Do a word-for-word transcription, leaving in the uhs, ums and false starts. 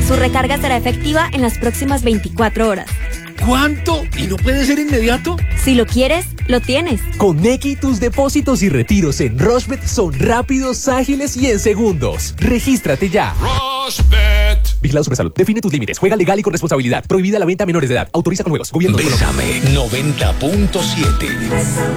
Su recarga será efectiva en las próximas veinticuatro horas. ¿Cuánto? ¿Y no puede ser inmediato? Si lo quieres, lo tienes. Con Nequi, tus depósitos y retiros en Rushbet son rápidos, ágiles y en segundos. Regístrate ya. Rushbet. Vigilado Supersalud. Define tus límites. Juega legal y con responsabilidad. Prohibida la venta a menores de edad. Autoriza con juegos. Gobierno de Colombia. Bésame noventa punto siete.